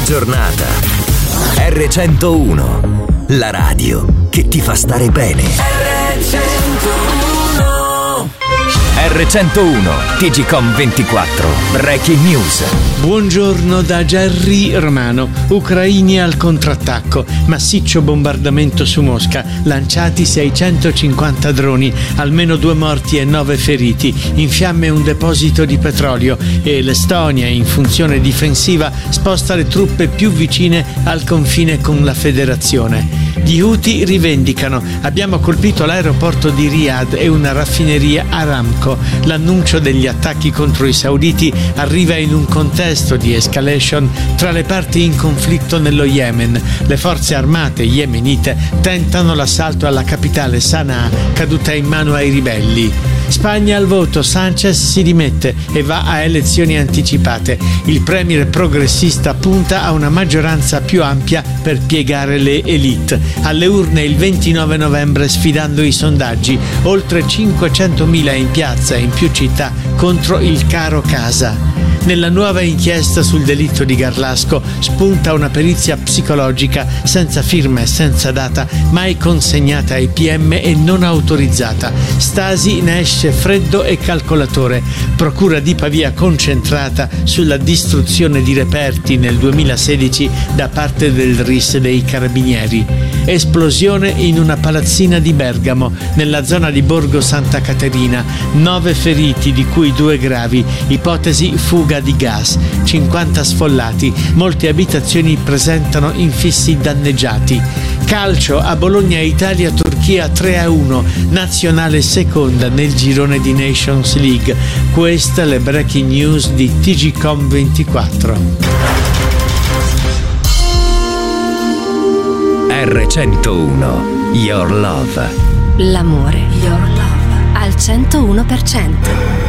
giornata. R101, la radio che ti fa stare bene. R101, TGcom 24, Breaking News. Buongiorno da Gerry Romano. Ucraini al contrattacco, massiccio bombardamento su Mosca, lanciati 650 droni, almeno 2 morti e 9 feriti, in fiamme un deposito di petrolio e l'Estonia, in funzione difensiva, sposta le truppe più vicine al confine con la Federazione. Gli Houthi rivendicano: abbiamo colpito l'aeroporto di Riyadh e una raffineria Aramco. L'annuncio degli attacchi contro i sauditi arriva in un contesto di escalation tra le parti in conflitto nello Yemen. Le forze armate yemenite tentano l'assalto alla capitale Sana'a, caduta in mano ai ribelli. Spagna al voto, Sánchez si dimette e va a elezioni anticipate. Il premier progressista punta a una maggioranza più ampia per piegare le élite. Alle urne il 29 novembre, sfidando i sondaggi, oltre 500.000 in piazza e in più città contro il caro casa. Nella nuova inchiesta sul delitto di Garlasco spunta una perizia psicologica senza firma e senza data, mai consegnata ai PM e non autorizzata. Stasi ne esce freddo e calcolatore. Procura di Pavia concentrata sulla distruzione di reperti nel 2016 da parte del RIS dei Carabinieri. Esplosione in una palazzina di Bergamo, nella zona di Borgo Santa Caterina. 9 feriti, di cui 2 gravi. Ipotesi fuga di gas. 50 sfollati. Molte abitazioni presentano infissi danneggiati. Calcio, a Bologna Italia-Turchia 3-1. Nazionale seconda nel girone di Nations League. Queste le breaking news di TGcom 24. R101, Your Love. L'amore, Your Love, al 101%.